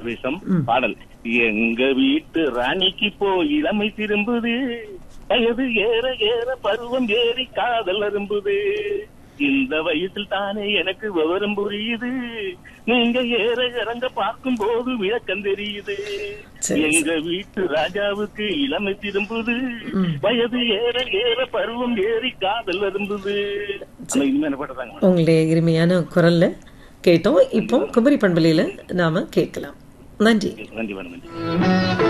வேஷம் பாடல். எங்க வீட்டு ராணிக்கு போய் இளமை திரும்புது, வயது ஏற ஏற பருவம் ஏறி காதல் அரும்புது, இந்த வயசில் தானே எனக்கு விவரம் புரியுது, நீங்க ஏற இறங்க பார்க்கும் போது விளக்கம் தெரியுது, எங்க வீட்டு ராஜாவுக்கு இளமை திரும்புது, வயது ஏற ஏற பருவம் ஏறி காதல் அரும்புது. உங்களுடைய இனிமையான குரல்ல கேட்டோம். இப்போ குமரி பண்பலையில நாம கேட்கலாம். நன்றி. நன்றி.